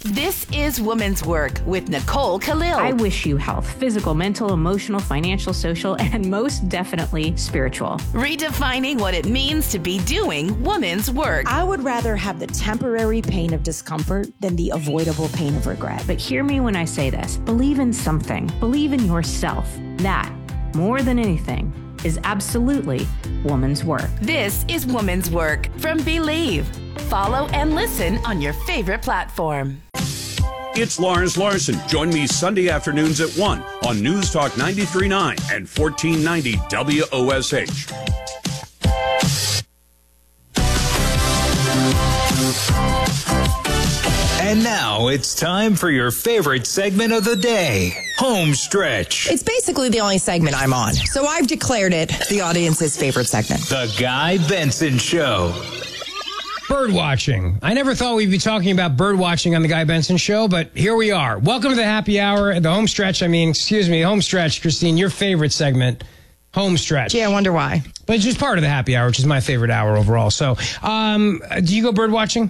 This is Woman's Work with Nicole Khalil. I wish you health, physical, mental, emotional, financial, social, and most definitely spiritual. Redefining what it means to be doing woman's work. I would rather have the temporary pain of discomfort than the avoidable pain of regret. But hear me when I say this. Believe in something. Believe in yourself. That, more than anything, is absolutely woman's work. This is Woman's Work from Believe. Follow and listen on your favorite platform. It's Lawrence Larson. Join me Sunday afternoons at 1 on News Talk 93.9 and 1490 WOSH. And now it's time for your favorite segment of the day, Home Stretch. It's basically the only segment I'm on, so I've declared it the audience's favorite segment. The Guy Benson Show. Bird watching. I never thought we'd be talking about bird watching on the Guy Benson Show, but here we are. Welcome to the happy hour, the home stretch. Home stretch, Christine, your favorite segment, home stretch. Gee, I wonder why. But it's just part of the happy hour, which is my favorite hour overall. So, do you go bird watching?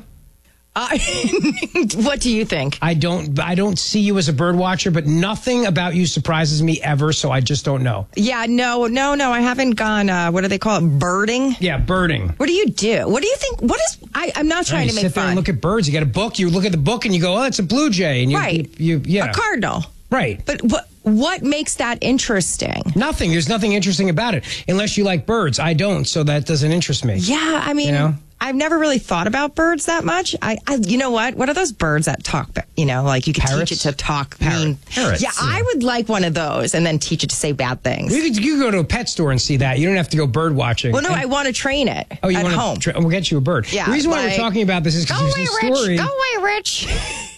What do you think? I don't see you as a bird watcher, but nothing about you surprises me ever, so I just don't know. Yeah, no. I haven't gone, what do they call it? Birding? Yeah, birding. What do you do? What do you think? I'm not trying to make fun. You sit there and look at birds. You get a book, you look at the book and you go, oh, that's a blue jay. And A cardinal. Right. But what makes that interesting? Nothing. There's nothing interesting about it, unless you like birds. I don't, so that doesn't interest me. Yeah, I mean... You know? I've never really thought about birds that much. You know what? What are those birds that talk? Like you could Parrots? teach it to talk. Parrots. Yeah, I would like one of those and then teach it to say bad things. You could go to a pet store and see that. You don't have to go bird watching. Well, no, I want to train it at home. We'll get you a bird. Yeah, the reason why we're talking about this is because there's this story. Go away, Rich.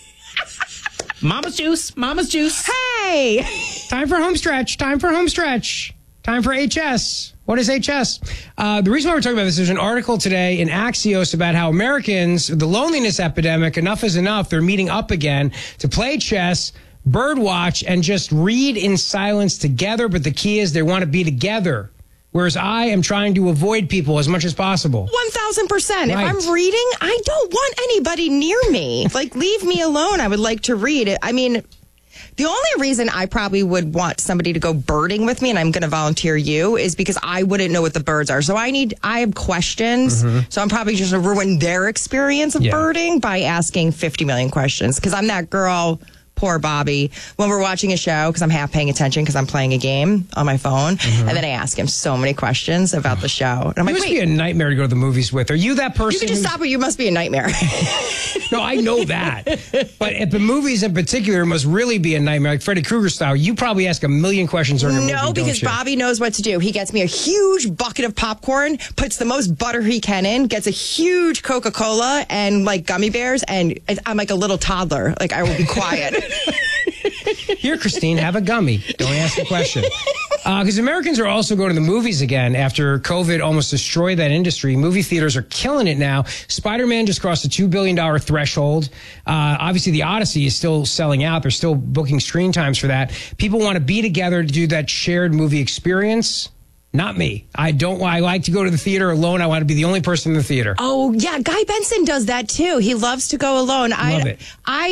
Mama's juice. Hey. Time for home stretch. Time for HS. What is HS? The reason why we're talking about this, there's an article today in Axios about how Americans, the loneliness epidemic, enough is enough. They're meeting up again to play chess, bird watch, and just read in silence together. But the key is they want to be together. Whereas I am trying to avoid people as much as possible. 1,000%. Right. If I'm reading, I don't want anybody near me. Leave me alone. I would like to read. The only reason I probably would want somebody to go birding with me, and I'm going to volunteer you, is because I wouldn't know what the birds are. So I have questions. Mm-hmm. So I'm probably just going to ruin their experience of birding by asking 50 million questions. Because I'm that girl, poor Bobby, when we're watching a show, because I'm half paying attention because I'm playing a game on my phone. Mm-hmm. And then I ask him so many questions about the show. And I'm must be a nightmare to go to the movies with. Are you that person? You can just stop it. You must be a nightmare. No, I know that. But at the movies in particular, it must really be a nightmare. Like Freddy Krueger style, you probably ask a million questions during a movie, No, because Bobby knows what to do. He gets me a huge bucket of popcorn, puts the most butter he can in, gets a huge Coca-Cola and gummy bears, and I'm like a little toddler. I will be quiet. Here, Christine, have a gummy. Don't ask a question. Because Americans are also going to the movies again after COVID almost destroyed that industry. Movie theaters are killing it now. Spider-Man just crossed the $2 billion threshold. Obviously, The Odyssey is still selling out. They're still booking screen times for that. People want to be together to do that shared movie experience. Not me. I like to go to the theater alone. I want to be the only person in the theater. Oh, yeah. Guy Benson does that, too. He loves to go alone. Love it.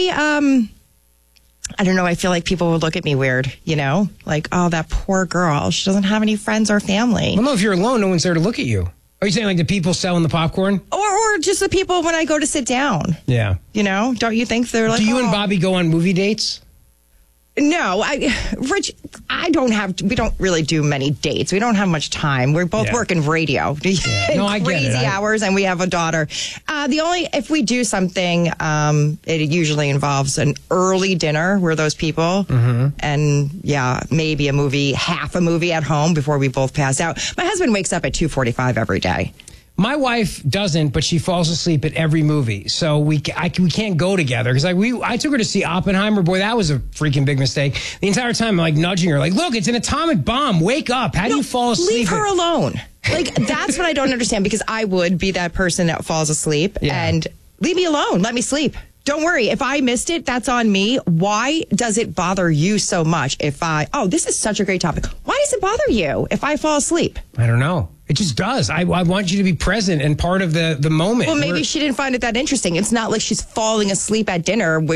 I don't know. I feel like people would look at me weird, oh, that poor girl. She doesn't have any friends or family. Well, no, if you're alone, no one's there to look at you. Are you saying the people selling the popcorn? Or just the people when I go to sit down. Yeah. Don't you think they're Do you and Bobby go on movie dates? No, Rich, we don't really do many dates. We don't have much time. We're both working radio. Yeah. No, I get it. Crazy hours, and we have a daughter. If we do something, it usually involves an early dinner. We're those people. Mm-hmm. And maybe half a movie at home before we both pass out. My husband wakes up at 2:45 every day. My wife doesn't, but she falls asleep at every movie. So we can't go together. Because I took her to see Oppenheimer. Boy, that was a freaking big mistake. The entire time I'm nudging her, look, it's an atomic bomb. Wake up. How do you fall asleep? Leave her alone. That's what I don't understand, because I would be that person that falls asleep and leave me alone. Let me sleep. Don't worry. If I missed it, that's on me. Why does it bother you so much this is such a great topic. Why does it bother you if I fall asleep? I don't know. It just does. I want you to be present and part of the moment. Well, maybe she didn't find it that interesting. It's not like she's falling asleep at dinner